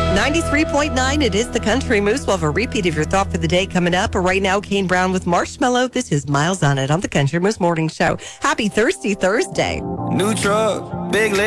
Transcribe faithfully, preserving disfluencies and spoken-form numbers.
ninety-three point nine, it is the Country Moose. We'll have a repeat of your thought for the day coming up. But right now, Kane Brown with Marshmallow. This is Miles on It on the Country Moose Morning Show. Happy Thirsty Thursday. New truck, big leg.